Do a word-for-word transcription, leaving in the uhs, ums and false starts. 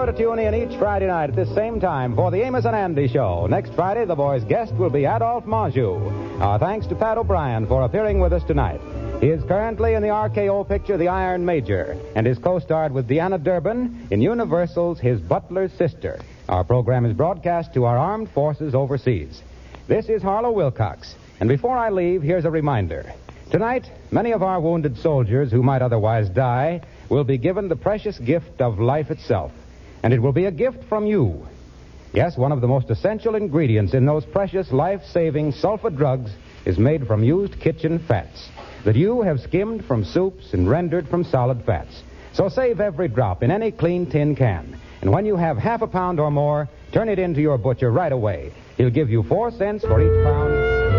sure to tune in each Friday night at this same time for the Amos and Andy Show. Next Friday, the boys' guest will be Adolphe Menjou. Our thanks to Pat O'Brien for appearing with us tonight. He is currently in the R K O picture The Iron Major and is co-starred with Deanna Durbin in Universal's His Butler's Sister. Our program is broadcast to our armed forces overseas. This is Harlow Wilcox, and before I leave, here's a reminder. Tonight, many of our wounded soldiers who might otherwise die will be given the precious gift of life itself, and it will be a gift from you. Yes, one of the most essential ingredients in those precious life-saving sulfa drugs is made from used kitchen fats that you have skimmed from soups and rendered from solid fats. So save every drop in any clean tin can. And when you have half a pound or more, turn it into your butcher right away. He'll give you four cents for each pound